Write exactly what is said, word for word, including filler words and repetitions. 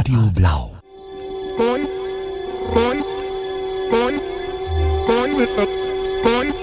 Radio Blau. Born, born, born, born with a born.